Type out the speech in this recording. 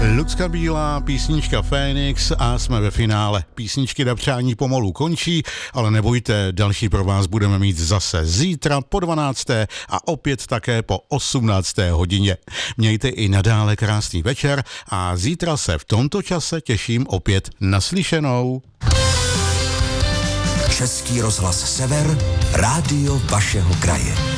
Lucka Bílá, písnička Fénix a jsme ve finále. Písničky na přání pomalu končí, ale nebojte, další pro vás budeme mít zase zítra po 12. a opět také po 18. hodině. Mějte i nadále krásný večer a zítra se v tomto čase těším opět naslyšenou. Český rozhlas Sever, rádio vašeho kraje.